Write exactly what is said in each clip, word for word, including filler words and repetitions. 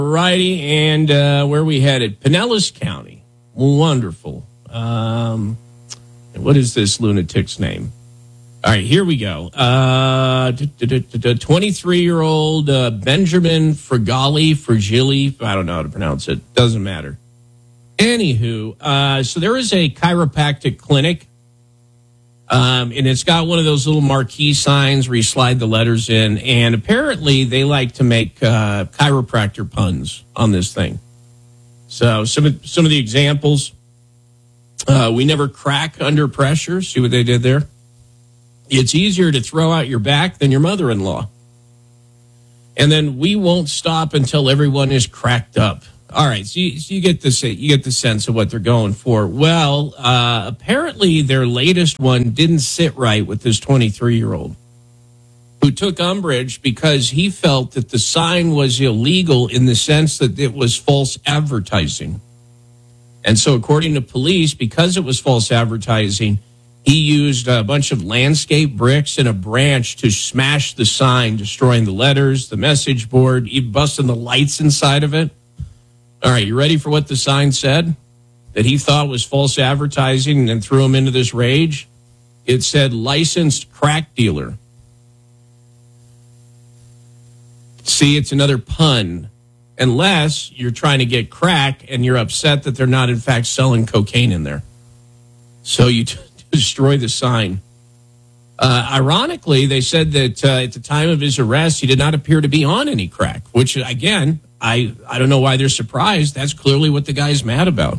Righty, and uh, where we headed? Pinellas County. Wonderful. Um, what is this lunatic's name? All right, here we go. Uh, twenty-three-year-old uh, Benjamin Fragili, Fragili, I don't know how to pronounce it. Doesn't matter. Anywho, uh, so there is a chiropractic clinic, um, and it's got one of those little marquee signs where you slide the letters in, and apparently they like to make uh, chiropractor puns on this thing. So some of, some of the examples, uh, we never crack under pressure. See what they did there? It's easier to throw out your back than your mother-in-law. And then we won't stop until everyone is cracked up. All right, so you, so you get the you get the sense of what they're going for. Well, uh, apparently their latest one didn't sit right with this twenty-three-year-old who took umbrage because he felt that the sign was illegal in the sense that it was false advertising. And so according to police, because it was false advertising, he used a bunch of landscape bricks and a branch to smash the sign, destroying the letters, the message board, even busting the lights inside of it. All right, you ready for what the sign said that he thought was false advertising and then threw him into this rage? It said licensed crack dealer. See, it's another pun. Unless you're trying to get crack and you're upset that they're not, in fact, selling cocaine in there. So you t- destroy the sign. Uh, ironically, they said that uh, at the time of his arrest, he did not appear to be on any crack, which, again, I, I don't know why they're surprised. That's clearly what the guy's mad about.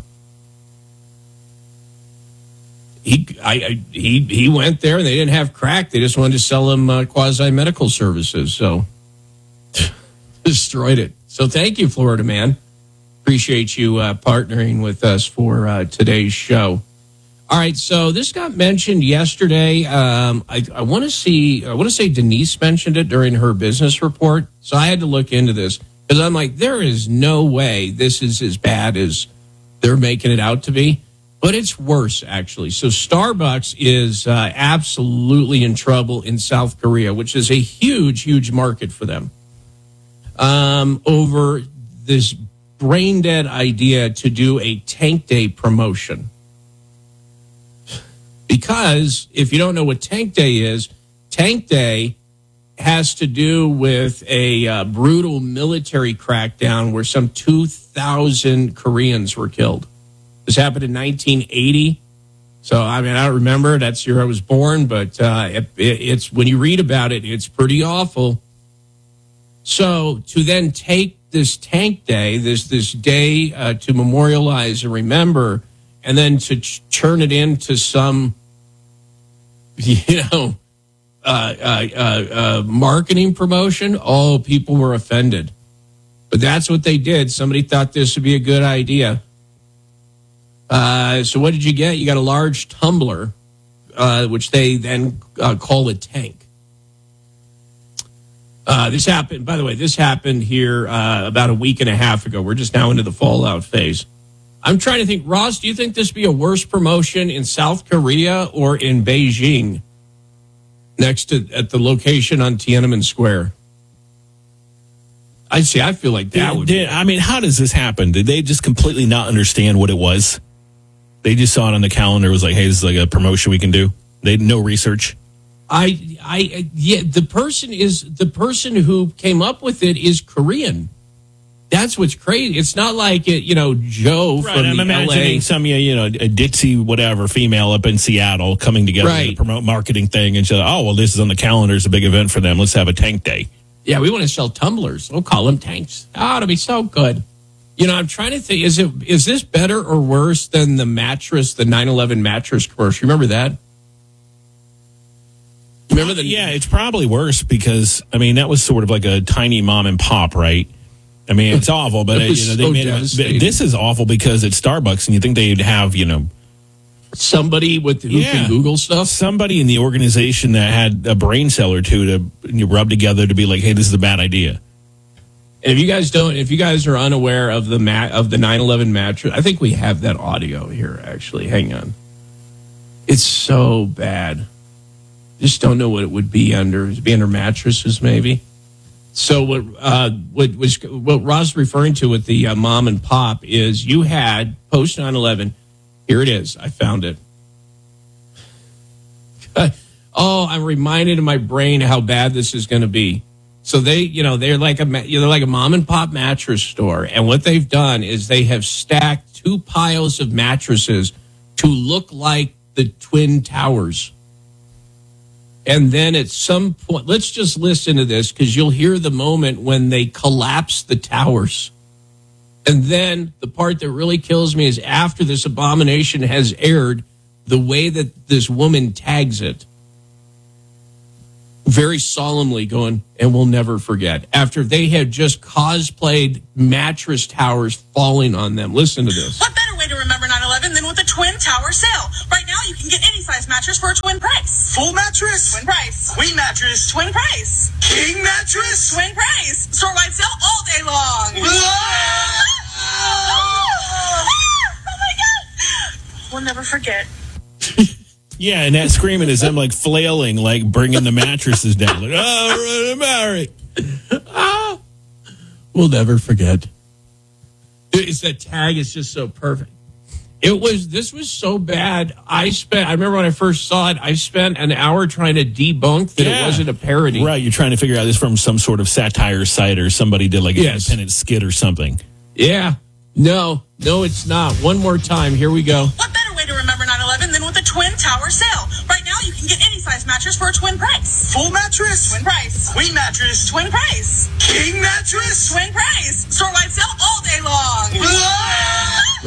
He I, I he he went there and they didn't have crack. They just wanted to sell him uh, quasi-medical services. So destroyed it. So thank you, Florida man. Appreciate you uh, partnering with us for uh, today's show. All right, so this got mentioned yesterday. Um, I, I want to see. I want to say Denise mentioned it during her business report. So I had to look into this because I'm like, there is no way this is as bad as they're making it out to be. But it's worse, actually. So Starbucks is uh, absolutely in trouble in South Korea, which is a huge, huge market for them, um, over this brain-dead idea to do a Tank Day promotion. Because if you don't know what Tank Day is, Tank Day has to do with a uh, brutal military crackdown where some two thousand Koreans were killed. This happened in nineteen eighty. So, I mean, I don't remember. That's the year I was born. But uh, it, it's when you read about it, it's pretty awful. So to then take this Tank Day, this, this day uh, to memorialize and remember, and then to ch- turn it into some, you know, uh, uh, uh, uh, marketing promotion, oh, people were offended. But that's what they did. Somebody thought this would be a good idea. Uh, so what did you get? You got a large tumbler, uh, which they then uh, call a tank. Uh, this happened, by the way, this happened here uh, about a week and a half ago. We're just now into the fallout phase. I'm trying to think, Ross, do you think this would be a worse promotion in South Korea or in Beijing next to at the location on Tiananmen Square? I see. I feel like that did, would did, be. I mean, how does this happen? Did they just completely not understand what it was? They just saw it on the calendar. It was like, hey, this is like a promotion we can do. They had no research. I, I, yeah, the person is the person who came up with it is Korean. That's what's crazy. It's not like it, you know, Joe right, from I'm the imagining L A. some, you know, a ditzy whatever female up in Seattle coming together Right. to promote marketing thing and say, oh, well, this is on the calendar. It's a big event for them. Let's have a Tank Day. Yeah, we want to sell tumblers. We'll call them tanks. Oh, it'll be so good. You know, I'm trying to think, is it is this better or worse than the mattress, the nine eleven mattress commercial? Remember that? Remember the? Yeah, it's probably worse because, I mean, that was sort of like a tiny mom and pop, right? I mean, it's awful, but It it, was you know, they so made it, devastating. this is awful because it's Starbucks and you think they'd have, you know, Somebody with who Yeah. can Google stuff. somebody in the organization that had a brain cell or two to you rub together to be like, hey, this is a bad idea. And if you guys don't, if you guys are unaware of the mat of the nine eleven mattress, I think we have that audio here. Actually, hang on. It's so bad. Just don't know what it would be under. It'd be under mattresses, maybe. So what uh, what was what Ross referring to with the uh, mom and pop is you had post nine eleven. Here it is. I found it. Oh, I'm reminded in my brain how bad this is going to be. So they, you know, they're like a they're like a mom and pop mattress store, and what they've done is they have stacked two piles of mattresses to look like the Twin Towers. And then at some point, let's just listen to this because you'll hear the moment when they collapse the towers. And then the part that really kills me is after this abomination has aired, the way that this woman tags it. Very solemnly going, and we'll never forget. After they had just cosplayed mattress towers falling on them. Listen to this. What better way to remember nine eleven than with a Twin Tower sale? Right now, you can get any size mattress for a twin price. Full mattress? Twin price. Queen mattress? Twin price. King mattress? Twin price. Store-wide sale all day long. Whoa! Oh my God! We'll never forget. Yeah, and that screaming is them like flailing, like bringing the mattresses down. Like, oh, Mary. Ah, we'll never forget. It's that tag is just so perfect. It was, this was so bad. I spent, I remember when I first saw it, I spent an hour trying to debunk that Yeah. it wasn't a parody. Right, you're trying to figure out this from some sort of satire site or somebody did like an Yes. independent skit or something. Yeah. No, no, it's not. One more time. Here we go. What better way to remember nine eleven than with a Twin Tower sale? Right now, you can get any size mattress for a twin price. Full mattress? Twin price. Queen mattress? Twin price. King mattress? Twin price. Store-wide sale all day long. Whoa!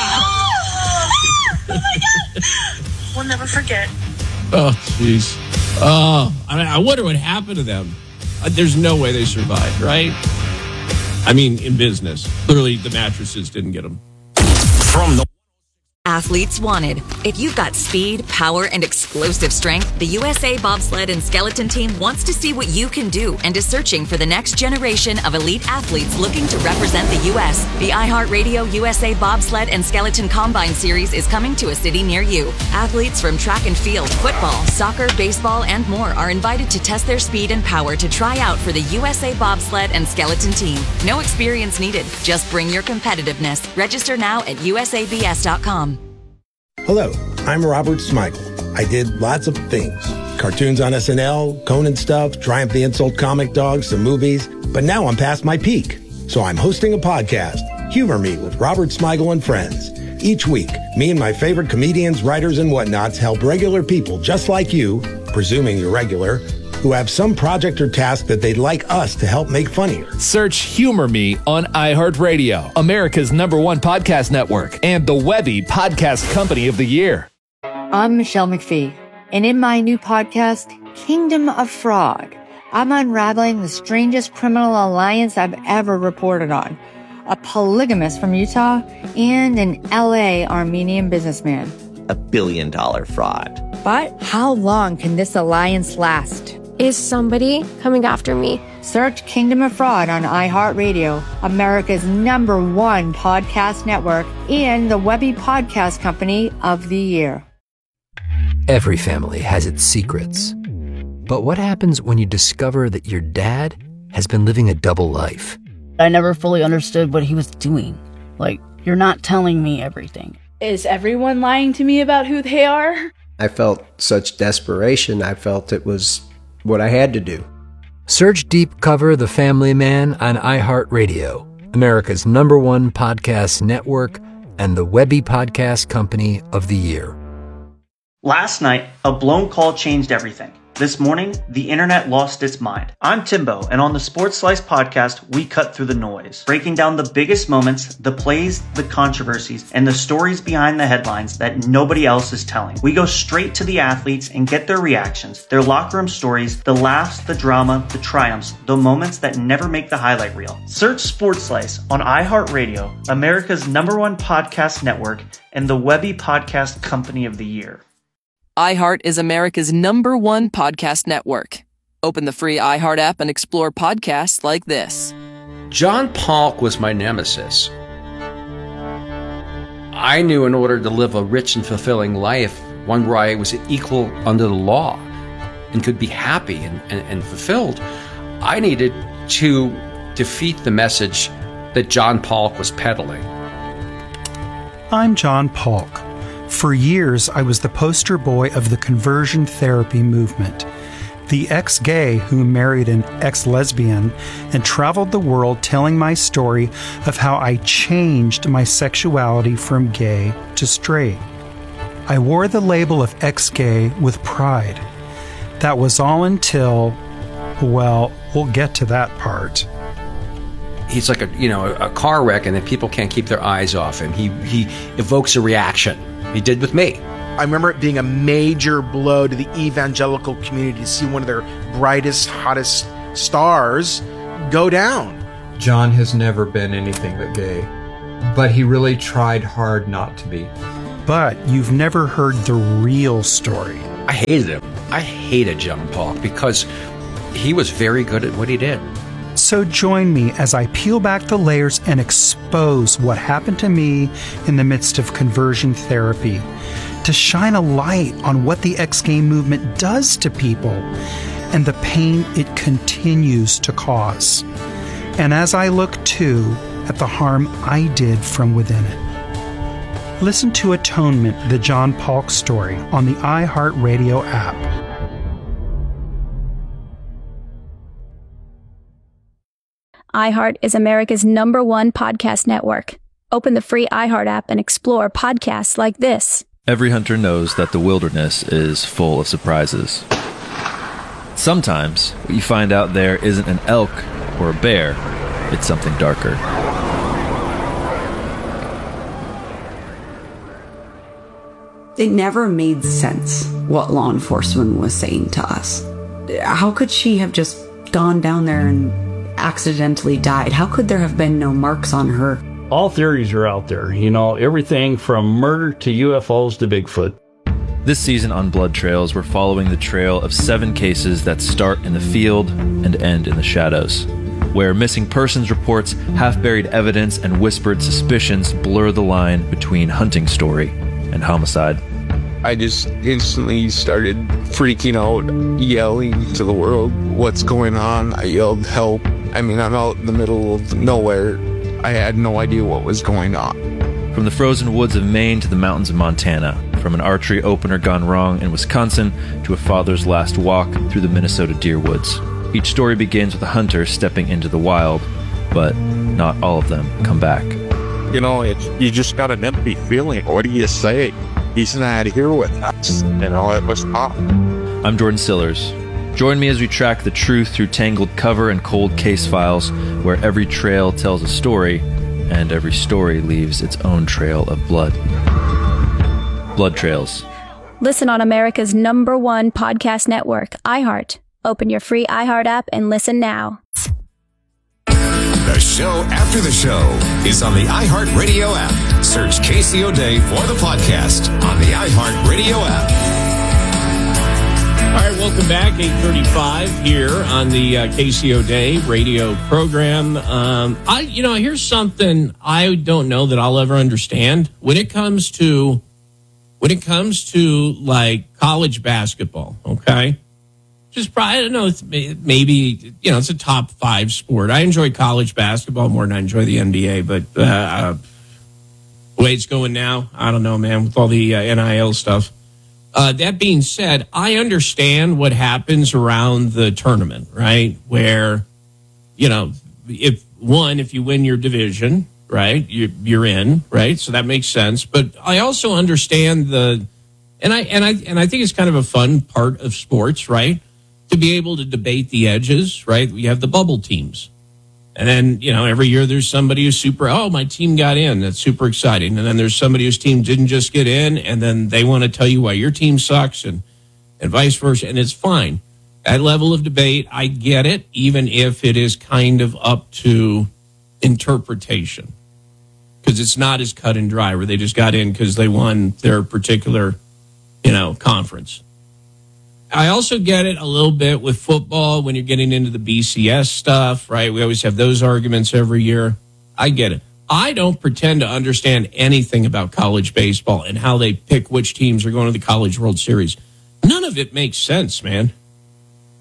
Oh my God! We'll never forget. Oh, jeez. Oh, I, mean, I wonder what happened to them. Uh, there's no way they survived, right? I mean, in business. Clearly, the mattresses didn't get them. From the Athletes wanted. If you've got speed, power, and explosive strength, the U S A Bobsled and Skeleton Team wants to see what you can do and is searching for the next generation of elite athletes looking to represent the U S. The iHeartRadio U S A Bobsled and Skeleton Combine Series is coming to a city near you. Athletes from track and field, football, soccer, baseball, and more are invited to test their speed and power to try out for the U S A Bobsled and Skeleton Team. No experience needed. Just bring your competitiveness. Register now at U S A B S dot com. Hello, I'm Robert Smigel. I did lots of things. Cartoons on S N L, Conan stuff, Triumph the Insult comic dogs, some movies. But now I'm past my peak. So I'm hosting a podcast, Humor Me with Robert Smigel and Friends. Each week, me and my favorite comedians, writers, and whatnots help regular people just like you, presuming you're regular, who have some project or task that they'd like us to help make funnier. Search Humor Me on iHeartRadio, America's number one podcast network, and the Webby Podcast Company of the Year. I'm Michelle McPhee, and in my new podcast, Kingdom of Fraud, I'm unraveling the strangest criminal alliance I've ever reported on. A polygamist from Utah and an L A Armenian businessman. A billion dollar fraud. But how long can this alliance last? Is somebody coming after me? Search Kingdom of Fraud on iHeartRadio, America's number one podcast network, and the Webby Podcast Company of the Year. Every family has its secrets. But what happens when you discover that your dad has been living a double life? I never fully understood what he was doing. Like, you're not telling me everything. Is everyone lying to me about who they are? I felt such desperation. I felt it was what I had to do. Search Deep Cover The Family Man on iHeartRadio, America's number one podcast network, and the Webby Podcast Company of the Year. Last night, a blown call changed everything. This morning, the internet lost its mind. I'm Timbo, and on the Sports Slice podcast, we cut through the noise, breaking down the biggest moments, the plays, the controversies, and the stories behind the headlines that nobody else is telling. We go straight to the athletes and get their reactions, their locker room stories, the laughs, the drama, the triumphs, the moments that never make the highlight reel. Search Sports Slice on iHeartRadio, America's number one podcast network, and the Webby Podcast Company of the Year. iHeart is America's number one podcast network. Open the free iHeart app and explore podcasts like this. John Polk was my nemesis. I knew in order to live a rich and fulfilling life, one where I was equal under the law and could be happy and, and, and fulfilled, I needed to defeat the message that John Polk was peddling. I'm John Polk. For years, I was the poster boy of the conversion therapy movement. The ex-gay who married an ex-lesbian and traveled the world telling my story of how I changed my sexuality from gay to straight. I wore the label of ex-gay with pride. That was all until, well, we'll get to that part. He's like a you know a car wreck, and then people can't keep their eyes off him. He he evokes a reaction. He did with me. I remember it being a major blow to the evangelical community to see one of their brightest, hottest stars go down. John has never been anything but gay, but he really tried hard not to be. But you've never heard the real story. I hated him. I hated John Polk because he was very good at what he did. So join me as I peel back the layers and expose what happened to me in the midst of conversion therapy, to shine a light on what the ex-gay movement does to people and the pain it continues to cause. And as I look, too, at the harm I did from within it. Listen to Atonement, the John Polk story, on the iHeartRadio app. iHeart is America's number one podcast network. Open the free iHeart app and explore podcasts like this. Every hunter knows that the wilderness is full of surprises. Sometimes, what you find out there isn't an elk or a bear, it's something darker. It never made sense what law enforcement was saying to us. How could she have just gone down there and accidentally died? How could there have been no marks on her? All theories are out there, you know, everything from murder to U F Os to Bigfoot. This season on Blood Trails, we're following the trail of seven cases that start in the field and end in the shadows, where missing persons reports, half-buried evidence, and whispered suspicions blur the line between hunting story and homicide. I just instantly started freaking out, yelling to the world, "What's going on?" I yelled, "Help." I mean, I'm out in the middle of nowhere. I had no idea what was going on. From the frozen woods of Maine to the mountains of Montana, from an archery opener gone wrong in Wisconsin to a father's last walk through the Minnesota deer woods. Each story begins with a hunter stepping into the wild, but not all of them come back. You know, it's, you just got an empty feeling. What do you say? He's not here with us. You know, it was tough. I'm Jordan Sillers. Join me as we track the truth through tangled cover and cold case files, where every trail tells a story, and every story leaves its own trail of blood. Blood Trails. Listen on America's number one podcast network, iHeart. Open your free iHeart app and listen now. The show after the show is on the iHeartRadio app. Search Casey O'Day for the podcast on the iHeartRadio app. All right, welcome back. eight thirty-five here on the uh, Casey O'Day radio program. Um, I, you know, here's something I don't know that I'll ever understand when it comes to when it comes to like college basketball. Okay, just probably, I don't know, it's maybe you know it's a top five sport. I enjoy college basketball more than I enjoy the N B A, but uh, uh, the way it's going now, I don't know, man, with all the uh, N I L stuff. Uh, that being said, I understand what happens around the tournament, right? Where, you know, if one, if you win your division, right, you're, you're in, right? So that makes sense. But I also understand the, and I and I and I think it's kind of a fun part of sports, right? To be able to debate the edges, right? We have the bubble teams. And then, you know, every year there's somebody who's super, oh, my team got in. That's super exciting. And then there's somebody whose team didn't just get in, and then they want to tell you why your team sucks and, and vice versa. And it's fine. That level of debate, I get it, even if it is kind of up to interpretation. Because it's not as cut and dry where they just got in because they won their particular, you know, conference. I also get it a little bit with football when you're getting into the B C S stuff, right? We always have those arguments every year. I get it. I don't pretend to understand anything about college baseball and how they pick which teams are going to the College World Series. None of it makes sense, man.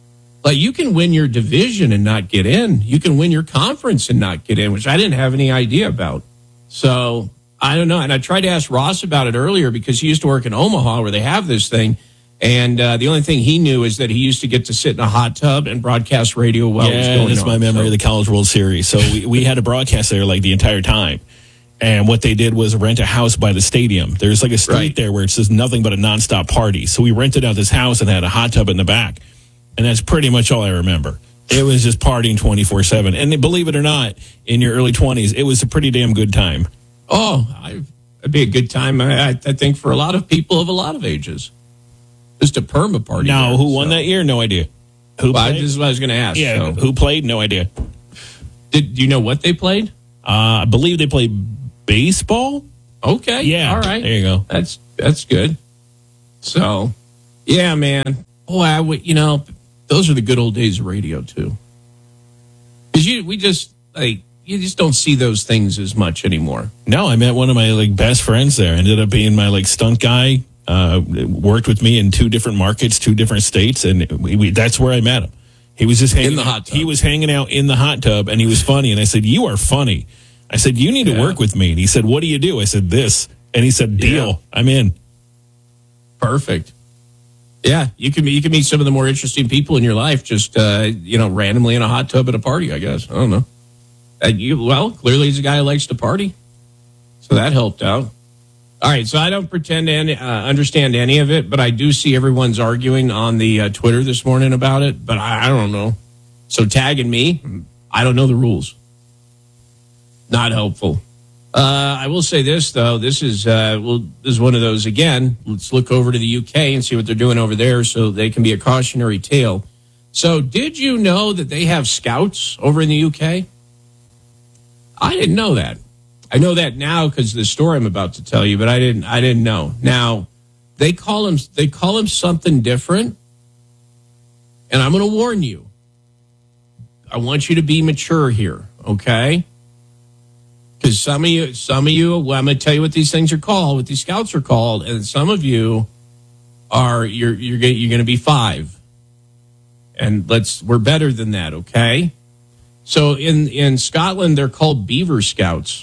Like, you can win your division and not get in. You can win your conference and not get in, which I didn't have any idea about. So, I don't know. And I tried to ask Ross about it earlier because he used to work in Omaha where they have this thing. And uh, the only thing he knew is that he used to get to sit in a hot tub and broadcast radio while it was Yeah, going that's on. my memory So- of the College World Series. So we, we had a broadcast there like the entire time. And what they did was rent a house by the stadium. There's like a street Right. there where it's just nothing but a nonstop party. So we rented out this house and had a hot tub in the back. And that's pretty much all I remember. It was just partying twenty-four seven. And believe it or not, in your early twenties, it was a pretty damn good time. Oh, I, it'd be a good time, I, I think, for a lot of people of a lot of ages. Just a perma party. No, there, who won so. that year? No idea. Who Well, played? this is what I was going to ask. Yeah, so. who played? No idea. Did do you know what they played? Uh, I believe they played baseball. Okay. Yeah. All right. There you go. That's that's good. So, yeah, man. Oh, I would. You know, those are the good old days of radio too. Because you, we just like you just don't see those things as much anymore. No, I met one of my like best friends there. Ended up being my like stunt guy. Uh, worked with me in two different markets, two different states, and we, we, that's where I met him. He was just hanging In the out- hot tub. He was hanging out in the hot tub, and he was funny. And I said, "You are funny." I said, "You need to Yeah. work with me." And he said, "What do you do?" I said, "This." And he said, "Deal. Yeah. I'm in." Perfect. Yeah, you can you can meet some of the more interesting people in your life just uh, you know randomly in a hot tub at a party. I guess I don't know. Uh, you well clearly he's a guy who likes to party, so that helped out. All right, so I don't pretend to any, uh, understand any of it, but I do see everyone's arguing on the uh, Twitter this morning about it. But I, I don't know. So tagging me, I don't know the rules. Not helpful. Uh, I will say this though. This is uh, well, this is one of those again. Let's look over to the U K and see what they're doing over there, so they can be a cautionary tale. So, did you know that they have scouts over in the U K? I didn't know that. I know that now because of the story I'm about to tell you, but I didn't. I didn't know. Now, they call them. They call them something different, and I'm going to warn you. I want you to be mature here, okay? Because some of you, some of you, well, I'm going to tell you what these things are called, what these scouts are called, and some of you are you're you're going you're going to be five, and let's we're better than that, okay? So in in Scotland, they're called Beaver Scouts.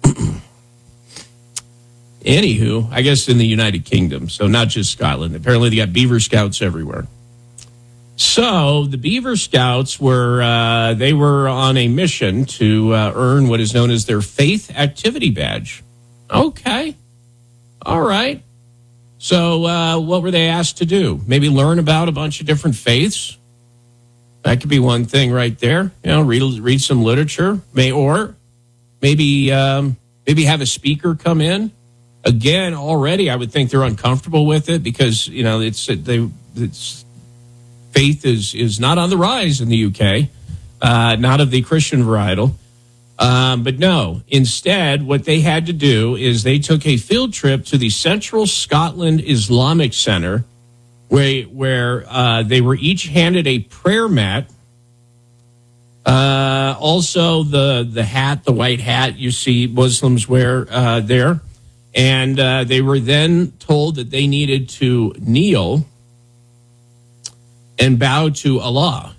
Anywho, I guess in the United Kingdom, so not just Scotland. Apparently, they got Beaver Scouts everywhere. So the Beaver Scouts were uh, they were on a mission to uh, earn what is known as their Faith Activity Badge. Okay, all right. So uh, what were they asked to do? Maybe learn about a bunch of different faiths. That could be one thing right there. You know, read read some literature, may or maybe um, maybe have a speaker come in. Again, already I would think they're uncomfortable with it because you know it's they it's. Faith is is not on the rise in the U K, uh, not of the Christian varietal. Um, but no, instead, what they had to do is they took a field trip to the Central Scotland Islamic Center, where where uh, they were each handed a prayer mat. Uh, also, the the hat, the white hat you see Muslims wear uh, there, and uh, they were then told that they needed to kneel and bow to Allah.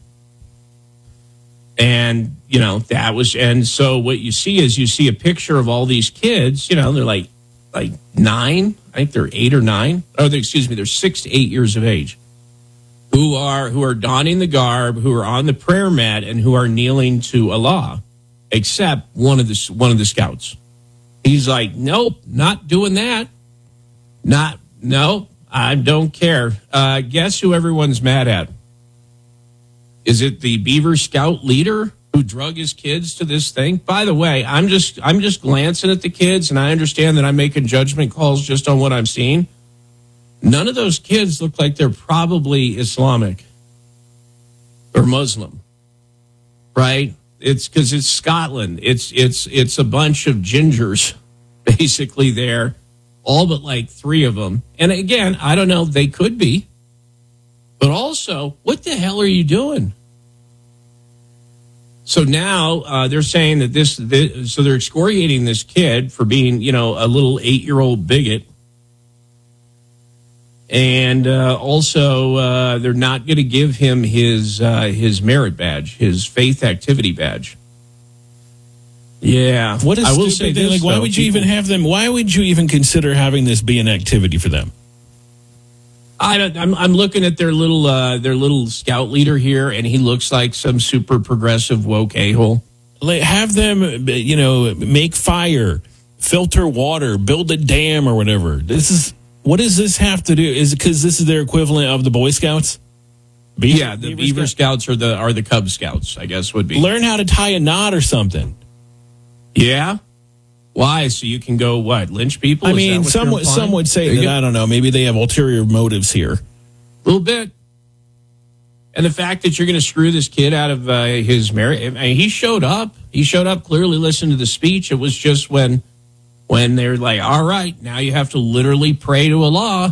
And, you know, that was, and so what you see is you see a picture of all these kids, you know, they're like, like nine, I think they're eight or nine. Oh, they, excuse me, they're six to eight years of age who are, who are donning the garb, who are on the prayer mat and who are kneeling to Allah, except one of the, one of the scouts. He's like, nope, not doing that. Not, no. I don't care. Uh, guess who everyone's mad at? Is it the Beaver Scout leader who drug his kids to this thing? By the way, I'm just I'm just glancing at the kids, and I understand that I'm making judgment calls just on what I'm seeing. None of those kids look like they're probably Islamic or Muslim, right? It's because it's Scotland. It's it's it's a bunch of gingers basically there. All but like three of them. And again, I don't know, they could be. But also, what the hell are you doing? So now uh, they're saying that this, this, so they're excoriating this kid for being, you know, a little eight-year-old bigot. And uh, also, uh, they're not going to give him his uh, his merit badge, his faith activity badge. Yeah, What is I will stupid say thing, this, like, why though, would you people- even have them? Why would you even consider having this be an activity for them? I don't, I'm I'm looking at their little uh, their little scout leader here, and he looks like some super progressive woke a-hole. Like, have them, you know, make fire, filter water, build a dam or whatever. This is what does this have to do? Is it because this is their equivalent of the Boy Scouts? Beaver, yeah, the Beaver, Scouts are the are the Cub Scouts, I guess would be. Learn how to tie a knot or something. Yeah. Why? So you can go what? Lynch people? I Is mean, that what some you're would- some implying? would say There you that, go. I don't know, maybe they have ulterior motives here. A little bit. And the fact that you're going to screw this kid out of uh, his marriage, I mean, he showed up. He showed up, clearly listened to the speech. It was just when when they're like, all right, now you have to literally pray to Allah.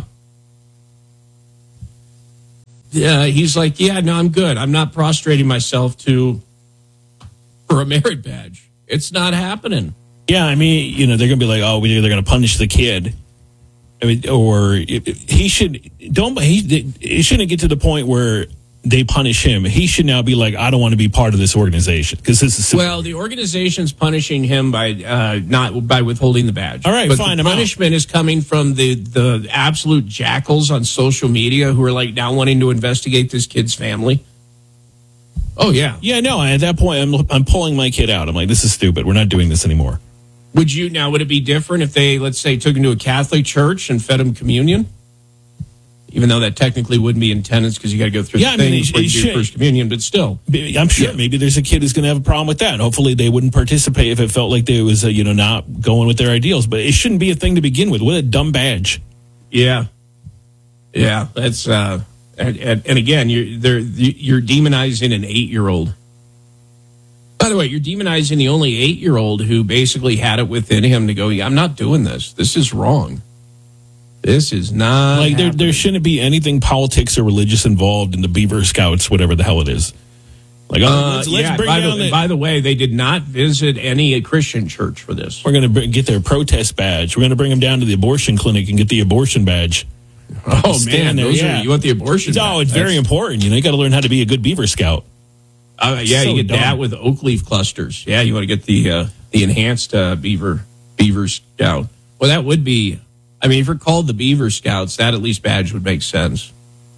Yeah, he's like, yeah, no, I'm good. I'm not prostrating myself to for a merit badge. It's not happening. Yeah, I mean, you know, they're going to be like, oh, we- they're going to punish the kid. I mean, or he should, don't, he, it shouldn't get to the point where they punish him. He should now be like, I don't want to be part of this organization because this is Well, the organization's punishing him by uh, not by withholding the badge. All right, but fine, the I'm out. punishment is coming from the the absolute jackals on social media who are like now wanting to investigate this kid's family. Oh yeah, Yeah, no, at that point, I'm, I'm pulling my kid out. I'm like, this is stupid. We're not doing this anymore. Would you now? Would it be different if they, let's say, took him to a Catholic church and fed him communion? Even though that technically wouldn't be in attendance because you got to go through Yeah, I the mean, thing it- before it you do should- your first communion. But still, I'm sure maybe there's a kid who's going to have a problem with that. Hopefully, they wouldn't participate if it felt like they was, uh, you know, not going with their ideals. But it shouldn't be a thing to begin with. What a dumb badge. yeah, yeah, that's uh, and, and, and again, you're they're, you're demonizing an eight-year-old. By the way, you're demonizing the only eight-year-old who basically had it within him to go, I'm not doing this. This is wrong. This is not Like, there, happening." there shouldn't be anything politics or religious involved in the Beaver Scouts, whatever the hell it is. Like, oh, Uh, let's, let's yeah, bring by, down the, the, by the way, they did not visit any Christian church for this. We're going to get their protest badge. We're going to bring them down to the abortion clinic and get the abortion badge. Oh, Stand man, there, those yeah. are, you want the abortion Oh, badge. it's very That's- important. You know, you got to learn how to be a good Beaver Scout. Uh, yeah, So you get dumb. that with oak leaf clusters. Yeah, you want to get the uh, the enhanced uh, beaver beaver scout. Well, that would be. I mean, if you're called the Beaver Scouts, that at least badge would make sense.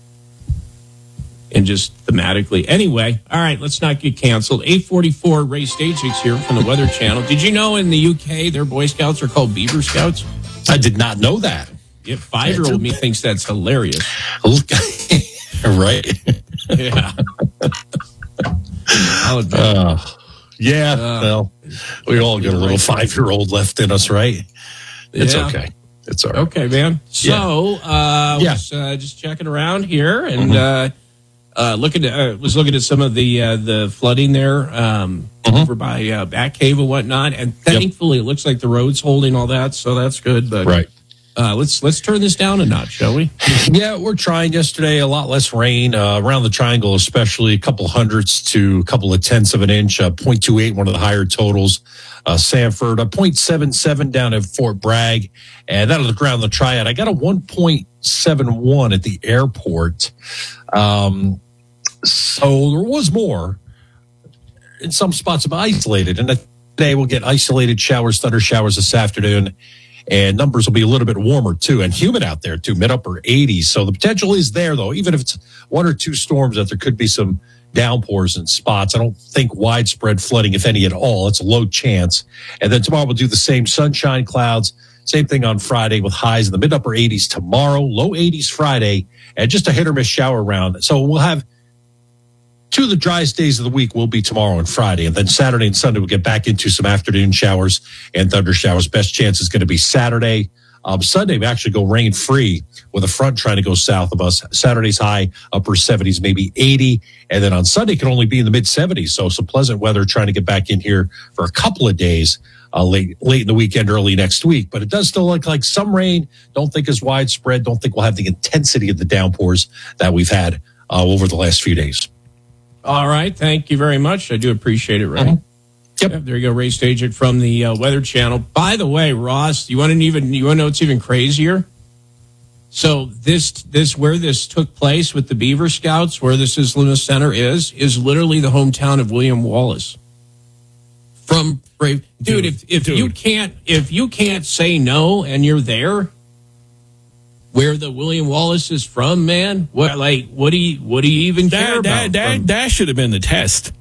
And just thematically. Anyway, all right, let's not get canceled. eight forty-four, Ray Stagix here from the Weather Channel. Did you know in the U K their Boy Scouts are called Beaver Scouts? I did not know that. Yeah, five-year-old me thinks that's hilarious. Right? Yeah. Uh, yeah, well, we all got a little five-year-old left in us, right? It's Yeah. okay. It's all right. Okay, man. So, uh, Yeah. was uh, just checking around here and Mhm. uh, uh, looking at, uh, was looking at some of the uh, the flooding there um, over by uh, Batcave and whatnot, and thankfully it looks like the road's holding all that, so that's good. But Right. uh, let's let's turn this down a notch, shall we? Yeah, we're trying yesterday. A lot less rain uh, around the triangle, especially a couple hundredths to a couple of tenths of an inch. Uh, zero point two eight, one of the higher totals. Uh, Sanford, a zero point seven seven down at Fort Bragg, and that on the ground, the Triad. I got a one point seven one at the airport. Um, so there was more. In some spots, I'm isolated, and today we'll get isolated showers, thunder showers this afternoon. And numbers will be a little bit warmer too, and humid out there too, mid upper eighties. So the potential is there, though. Even if it's one or two storms, that there could be some downpours in spots. I don't think widespread flooding, if any at all. It's a low chance. And then tomorrow we'll do the same sunshine clouds. Same thing on Friday with highs in the mid upper eighties tomorrow, low eighties Friday, and just a hit or miss shower round. So we'll have two of the driest days of the week will be tomorrow and Friday. And then Saturday and Sunday, we'll get back into some afternoon showers and thunder showers. Best chance is going to be Saturday. Um, Sunday, we actually go rain free with a front trying to go south of us. Saturday's high, upper seventies, maybe eighty. And then on Sunday, can only be in the mid seventies. So some pleasant weather trying to get back in here for a couple of days uh, late, late in the weekend, early next week. But it does still look like some rain. Don't think is widespread. Don't think we'll have the intensity of the downpours that we've had uh, over the last few days. All right, thank you very much. I do appreciate it, Ray. Mhm. Yep. There you go, Ray Stagik from the uh, Weather Channel. By the way, Ross, you want to even you want to know what's even crazier? So this this where this took place with the Beaver Scouts, where this Islington Center is, is literally the hometown of William Wallace. From Brave, dude. dude if if dude. you can't if you can't say no and you're there, where the William Wallace is from, man, what like what do you what do you even that, care that, about? That, that should have been the test,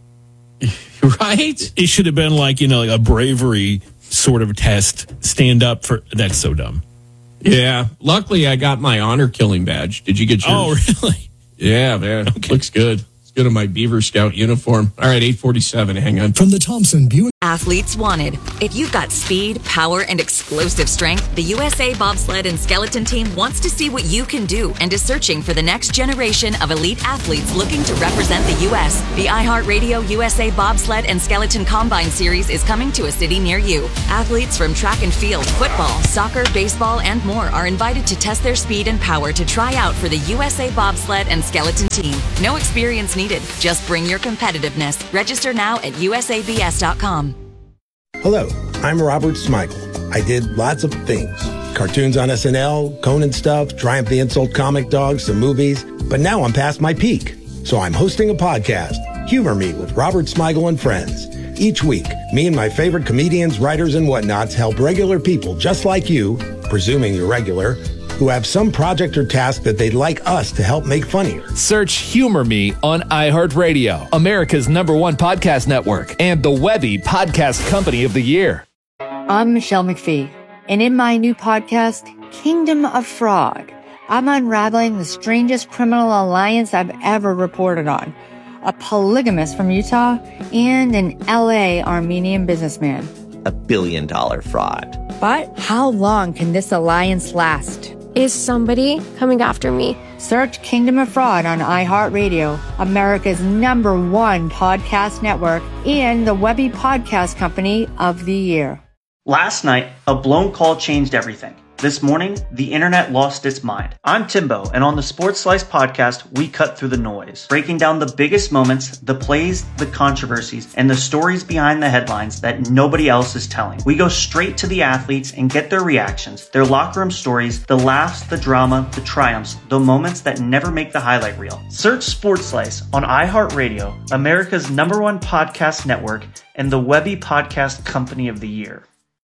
right? It should have been like you know like a bravery sort of test. Stand up for that's so dumb. Yeah. Luckily, I got my honor killing badge. Did you get yours? Oh, really? Yeah, man. Okay. Looks good. It's good in my Beaver Scout uniform. All right, eight forty-seven. Hang on. From the Thompson Buick. Athletes wanted. If you've got speed, power, and explosive strength, the U S A Bobsled and Skeleton Team wants to see what you can do and is searching for the next generation of elite athletes looking to represent the U S. The iHeartRadio U S A Bobsled and Skeleton Combine Series is coming to a city near you. Athletes from track and field, football, soccer, baseball, and more are invited to test their speed and power to try out for the U S A Bobsled and Skeleton Team. No experience needed. Just bring your competitiveness. Register now at U S A B S dot com. Hello, I'm Robert Smigel. I did lots of things. Cartoons on S N L, Conan stuff, Triumph the Insult comic dogs, some movies. But now I'm past my peak. So I'm hosting a podcast, Humor Me with Robert Smigel and Friends. Each week, me and my favorite comedians, writers, and whatnots help regular people just like you, presuming you're regular, who have some project or task that they'd like us to help make funnier. Search Humor Me on iHeartRadio, America's number one podcast network, and the Webby Podcast Company of the Year. I'm Michelle McPhee, and in my new podcast, Kingdom of Frog, I'm unraveling the strangest criminal alliance I've ever reported on. A polygamist from Utah and an L A Armenian businessman. A billion dollar fraud. But how long can this alliance last? Is somebody coming after me? Search Kingdom of Fraud on iHeartRadio, America's number one podcast network, and the Webby Podcast Company of the Year. Last night, a blown call changed everything. This morning, the internet lost its mind. I'm Timbo, and on the Sports Slice podcast, we cut through the noise, breaking down the biggest moments, the plays, the controversies, and the stories behind the headlines that nobody else is telling. We go straight to the athletes and get their reactions, their locker room stories, the laughs, the drama, the triumphs, the moments that never make the highlight reel. Search Sports Slice on iHeartRadio, America's number one podcast network, and the Webby Podcast Company of the Year.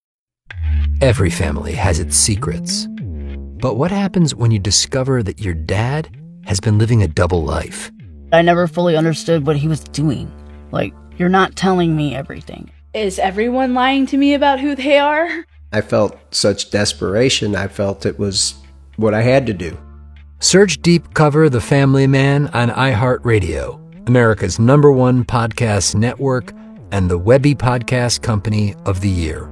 Every family has its secrets. But what happens when you discover that your dad has been living a double life? I never fully understood what he was doing. Like, you're not telling me everything. Is everyone lying to me about who they are? I felt such desperation. I felt it was what I had to do. Search Deep Cover The Family Man on iHeartRadio, America's number one podcast network, and the Webby Podcast Company of the Year.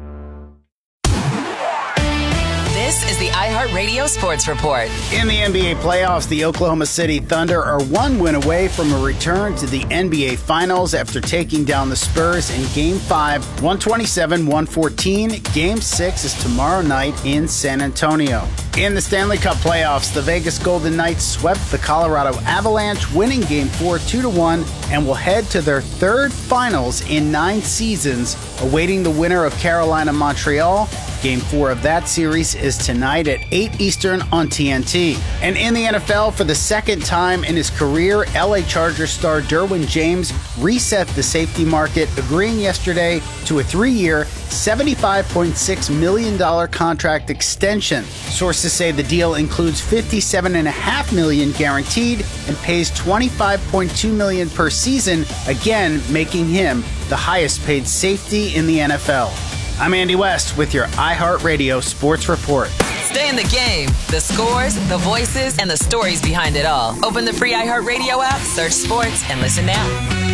This is the iHeartRadio Sports Report. In the N B A playoffs, the Oklahoma City Thunder are one win away from a return to the N B A Finals after taking down the Spurs in Game five, one twenty-seven one fourteen. Game six is tomorrow night in San Antonio. In the Stanley Cup playoffs, the Vegas Golden Knights swept the Colorado Avalanche, winning Game four two to one, and will head to their third finals in nine seasons, awaiting the winner of Carolina-Montreal. Game four of that series is tonight at eight Eastern on T N T. And in the N F L, for the second time in his career, L A Chargers star Derwin James reset the safety market, agreeing yesterday to a three-year, seventy-five point six million dollars contract extension. Sources say the deal includes fifty-seven point five million dollars guaranteed and pays twenty-five point two million dollars per season, again making him the highest-paid safety in the N F L. I'm Andy West with your iHeartRadio Sports Report. Stay in the game. The scores, the voices, and the stories behind it all. Open the free iHeartRadio app, search sports, and listen now.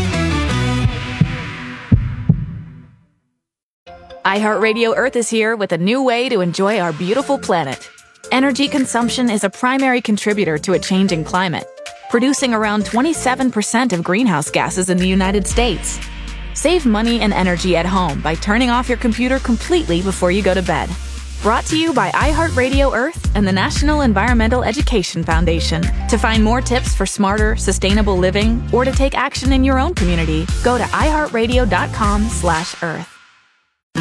iHeartRadio Earth is here with a new way to enjoy our beautiful planet. Energy consumption is a primary contributor to a changing climate, producing around twenty-seven percent of greenhouse gases in the United States. Save money and energy at home by turning off your computer completely before you go to bed. Brought to you by iHeartRadio Earth and the National Environmental Education Foundation. To find more tips for smarter, sustainable living, or to take action in your own community, go to iHeartRadio.com slash Earth.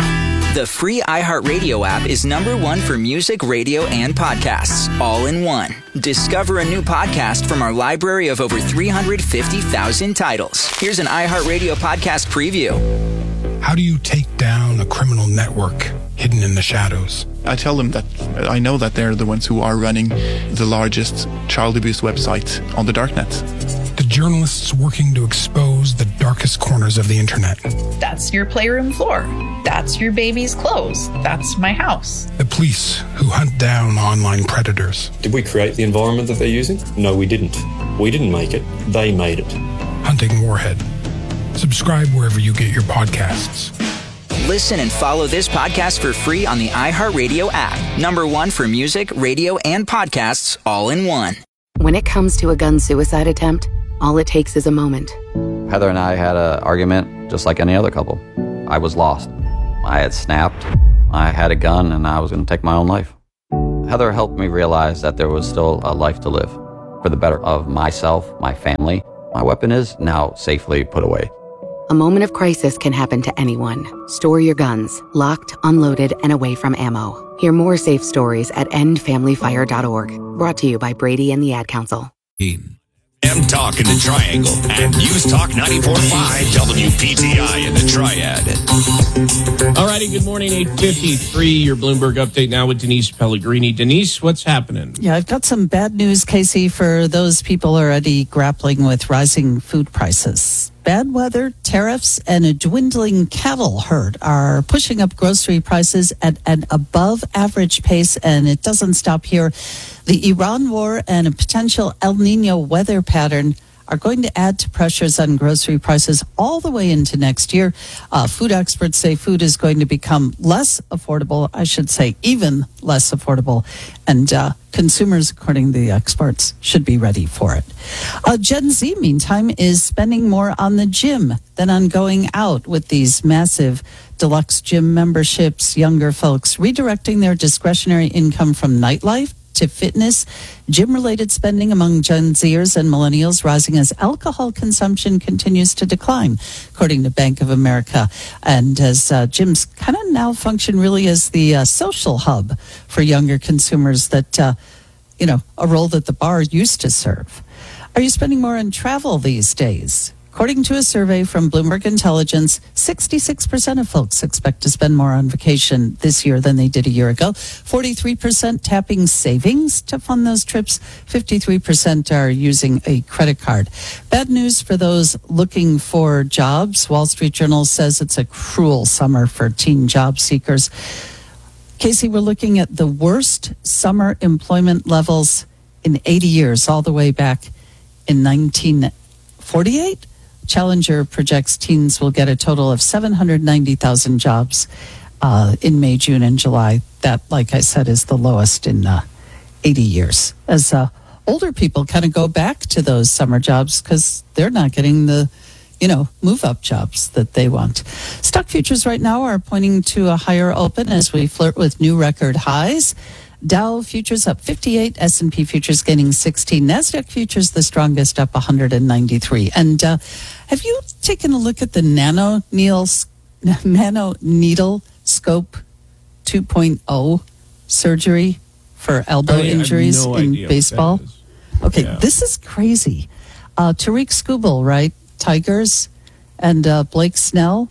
The free iHeartRadio app is number one for music, radio, and podcasts, all in one. Discover a new podcast from our library of over three hundred fifty thousand titles. Here's an iHeartRadio podcast preview. How do you take down a criminal network hidden in the shadows? I tell them that I know that they're the ones who are running the largest child abuse website on the darknet. The journalists working to expose the darkest corners of the internet. That's your playroom floor. That's your baby's clothes. That's my house. The police who hunt down online predators. Did we create the environment that they're using? No, we didn't. We didn't make it. They made it. Hunting Warhead. Subscribe wherever you get your podcasts. Listen and follow this podcast for free on the iHeartRadio app. Number one for music, radio, and podcasts, all in one. When it comes to a gun suicide attempt, all it takes is a moment. Heather and I had an argument just like any other couple. I was lost. I had snapped. I had a gun and I was going to take my own life. Heather helped me realize that there was still a life to live for the better of myself, my family. My weapon is now safely put away. A moment of crisis can happen to anyone. Store your guns, locked, unloaded, and away from ammo. Hear more safe stories at end family fire dot org. Brought to you by Brady and the Ad Council. M Talk in the Triangle and News Talk ninety-four point five W P T I in the Triad. All righty, good morning, eight fifty-three. Your Bloomberg update now with Denise Pellegrini. Denise, what's happening? Yeah, I've got some bad news, Casey, for those people already grappling with rising food prices. Bad weather, tariffs, and a dwindling cattle herd are pushing up grocery prices at an above average pace, and it doesn't stop here. The Iran war and a potential El Nino weather pattern are going to add to pressures on grocery prices all the way into next year. Uh, food experts say food is going to become less affordable, I should say even less affordable, and uh, consumers, according to the experts, should be ready for it. Uh, Gen Z, meantime, is spending more on the gym than on going out with these massive deluxe gym memberships. Younger folks redirecting their discretionary income from nightlife to fitness. Gym-related spending among Gen Zers and millennials rising as alcohol consumption continues to decline, according to Bank of America. And as uh, gyms kind of now function really as the uh, social hub for younger consumers that, uh, you know, a role that the bar used to serve. Are you spending more on travel these days? According to a survey from Bloomberg Intelligence, sixty-six percent of folks expect to spend more on vacation this year than they did a year ago. forty-three percent tapping savings to fund those trips. fifty-three percent are using a credit card. Bad news for those looking for jobs. Wall Street Journal says it's a cruel summer for teen job seekers. Casey, we're looking at the worst summer employment levels in eighty years, all the way back in nineteen forty-eight. Challenger projects teens will get a total of seven hundred ninety thousand jobs uh, in May, June, and July. That, like I said, is the lowest in uh, eighty years. As uh, older people kind of go back to those summer jobs because they're not getting the, you know, move-up jobs that they want. Stock futures right now are pointing to a higher open as we flirt with new record highs. Dow futures up fifty-eight, S and P futures gaining sixteen, NASDAQ futures the strongest up one hundred ninety-three. And uh, have you taken a look at the nano needle, nano needle scope two point oh surgery for elbow I injuries no in idea baseball? Okay, Yeah. This is crazy. Uh, Tariq Skubal, right? Tigers, and uh, Blake Snell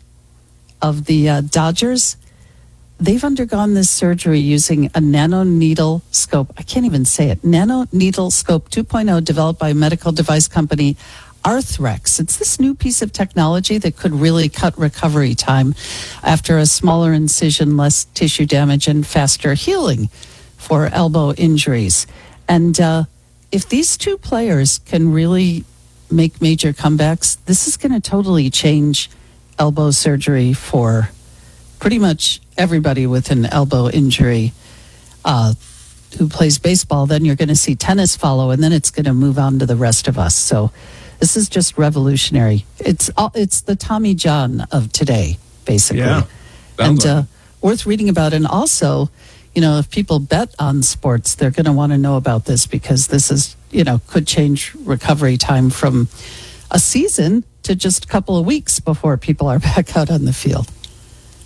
of the uh, Dodgers. They've undergone this surgery using a nanoneedle scope. I can't even say it. Nanoneedle scope two point oh developed by medical device company Arthrex. It's this new piece of technology that could really cut recovery time after a smaller incision, less tissue damage, and faster healing for elbow injuries. And uh, if these two players can really make major comebacks, this is going to totally change elbow surgery for pretty much everybody with an elbow injury uh, who plays baseball. Then you're going to see tennis follow, and then it's going to move on to the rest of us. So this is just revolutionary. It's all, it's the Tommy John of today, basically. Yeah, and like uh, worth reading about. And also, you know, if people bet on sports, they're going to want to know about this because this is, you know, could change recovery time from a season to just a couple of weeks before people are back out on the field.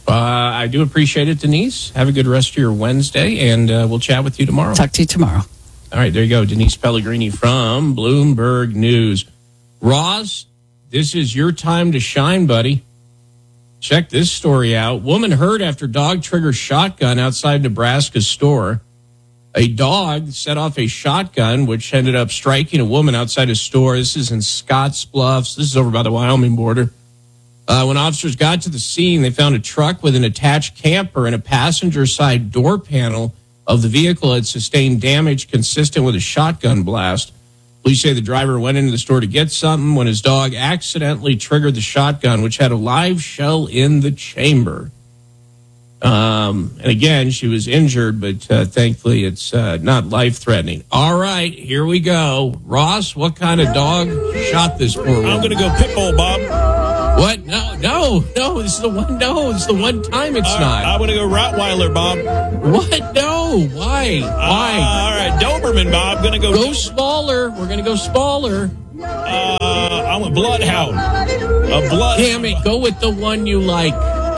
Uh, I do appreciate it, Denise. Have a good rest of your Wednesday, and uh, we'll chat with you tomorrow. Talk to you tomorrow. All right, there you go. Denise Pellegrini from Bloomberg News. Ross, this is your time to shine, buddy. Check this story out. Woman hurt after dog triggers shotgun outside Nebraska store. A dog set off a shotgun, which ended up striking a woman outside a store. This is in Scottsbluffs. This is over by the Wyoming border. Uh, when officers got to the scene, they found a truck with an attached camper and a passenger side door panel of the vehicle had sustained damage consistent with a shotgun blast. Police say the driver went into the store to get something when his dog accidentally triggered the shotgun, which had a live shell in the chamber. Um, and again, she was injured, but uh, thankfully it's uh, not life-threatening. All right, here we go. Ross, what kind of dog shot this poor woman? I'm going to go pit bull, Bob. What? No, no, no. This is the one. No, it's the one time it's uh, not. I'm going to go Rottweiler, Bob. What? No. Why? Why? Uh, all right, Doberman, Bob. Going to go. Go Do- smaller. We're going to go smaller. Uh, I'm a bloodhound. A blood. Damn it! Go with the one you like.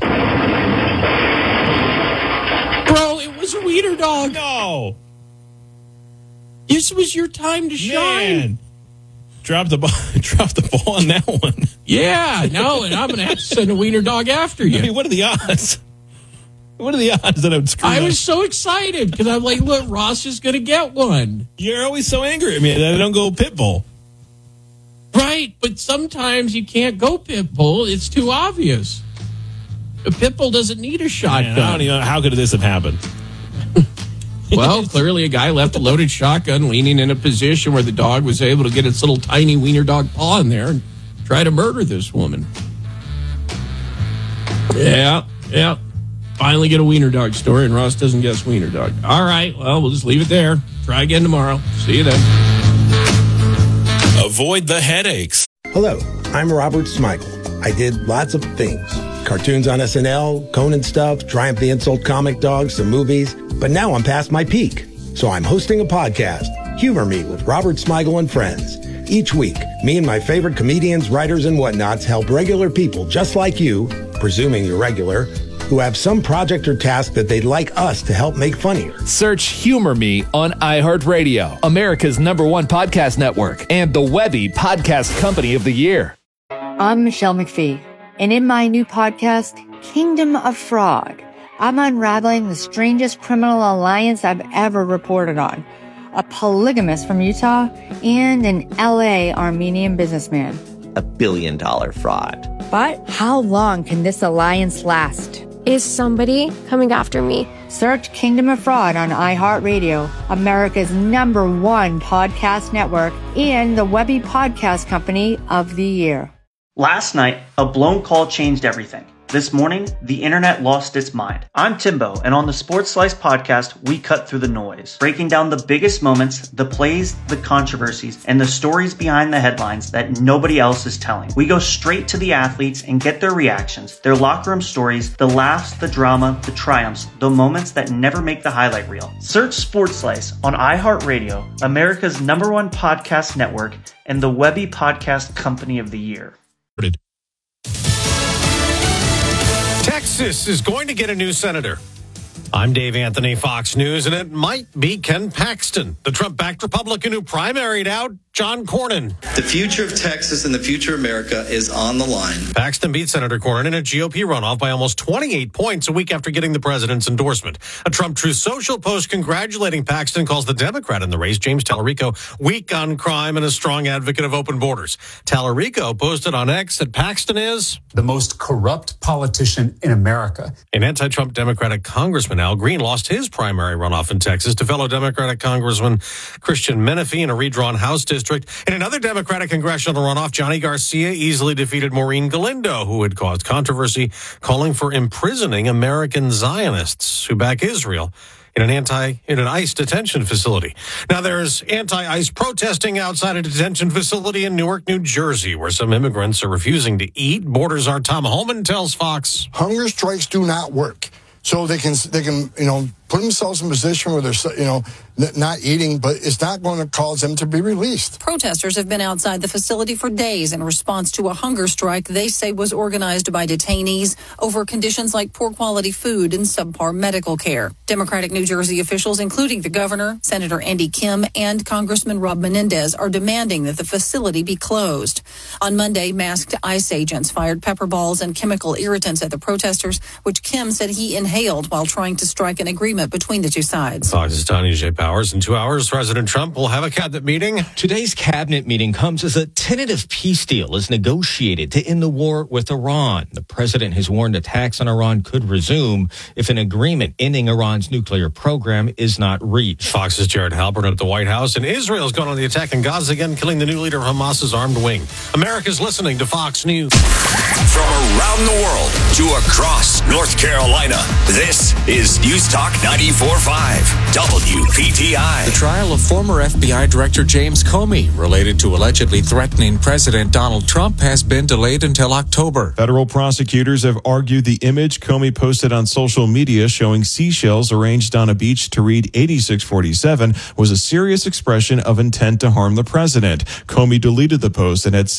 Bro, it was a wiener dog. No. This was your time to shine. Man. Drop the ball. Drop the ball on that one. Yeah, no, and I'm going to have to send a wiener dog after you. I mean, what are the odds? What are the odds that I would screw I up? was so excited because I'm like, look, Ross is going to get one. You're always so angry at me that I don't go pit bull. Right, but sometimes you can't go pit bull. It's too obvious. A pit bull doesn't need a shotgun. Man, I don't even know how could this have happened. Well, clearly a guy left a loaded shotgun leaning in a position where the dog was able to get its little tiny wiener dog paw in there and try to murder this woman. Yeah, yeah. Finally get a wiener dog story, and Ross doesn't guess wiener dog. All right, well, we'll just leave it there. Try again tomorrow. See you then. Avoid the headaches. Hello, I'm Robert Smigel. I did lots of things. Cartoons on S N L, Conan stuff, Triumph the Insult comic dogs, some movies. But now I'm past my peak. So I'm hosting a podcast, Humor Me with Robert Smigel and Friends. Each week, me and my favorite comedians, writers, and whatnots help regular people just like you, presuming you're regular, who have some project or task that they'd like us to help make funnier. Search Humor Me on iHeartRadio, America's number one podcast network, and the Webby Podcast Company of the Year. I'm Michelle McPhee, and in my new podcast, Kingdom of Frog, I'm unraveling the strangest criminal alliance I've ever reported on. A polygamist from Utah and an L A Armenian businessman. A billion dollar fraud. But how long can this alliance last? Is somebody coming after me? Search Kingdom of Fraud on iHeartRadio, America's number one podcast network, and the Webby Podcast Company of the Year. Last night, a blown call changed everything. This morning, the internet lost its mind. I'm Timbo, and on the Sports Slice podcast, we cut through the noise, breaking down the biggest moments, the plays, the controversies, and the stories behind the headlines that nobody else is telling. We go straight to the athletes and get their reactions, their locker room stories, the laughs, the drama, the triumphs, the moments that never make the highlight reel. Search Sports Slice on iHeartRadio, America's number one podcast network, and the Webby Podcast Company of the Year. Texas is going to get a new senator. I'm Dave Anthony, Fox News, and it might be Ken Paxton, the Trump-backed Republican who primaried out John Cornyn. The future of Texas and the future of America is on the line. Paxton beat Senator Cornyn in a G O P runoff by almost twenty-eight points a week after getting the president's endorsement. A Trump Truth Social post congratulating Paxton calls the Democrat in the race, James Tallarico, weak on crime and a strong advocate of open borders. Tallarico posted on X that Paxton is the most corrupt politician in America. An anti-Trump Democratic Congressman, Al Green, lost his primary runoff in Texas to fellow Democratic Congressman Christian Menifee in a redrawn House district. In another Democratic congressional runoff, Johnny Garcia easily defeated Maureen Galindo, who had caused controversy, calling for imprisoning American Zionists who back Israel in an anti in an ICE detention facility. Now there's anti-ICE protesting outside a detention facility in Newark, New Jersey, where some immigrants are refusing to eat. Borders are Tom Holman tells Fox. Hunger strikes do not work. So they can, they can, you know, put themselves in a position where they're, you know, n- not eating, but it's not going to cause them to be released. Protesters have been outside the facility for days in response to a hunger strike they say was organized by detainees over conditions like poor quality food and subpar medical care. Democratic New Jersey officials, including the governor, Senator Andy Kim, and Congressman Rob Menendez, are demanding that the facility be closed. On Monday, masked ICE agents fired pepper balls and chemical irritants at the protesters, which Kim said he inhaled while trying to strike an agreement between the two sides. Fox's Tanya J. Powers. In two hours, President Trump will have a cabinet meeting. Today's cabinet meeting comes as a tentative peace deal is negotiated to end the war with Iran. The president has warned attacks on Iran could resume if an agreement ending Iran's nuclear program is not reached. Fox's Jared Halpern at the White House. And Israel's gone on the attack in Gaza again, killing the new leader of Hamas's armed wing. America's listening to Fox News. From around the world to across North Carolina, this is News Talk ninety-four point five W P T I. The trial of former F B I Director James Comey related to allegedly threatening President Donald Trump has been delayed until October. Federal prosecutors have argued the image Comey posted on social media showing seashells arranged on a beach to read eighty-six forty-seven was a serious expression of intent to harm the president. Comey deleted the post and had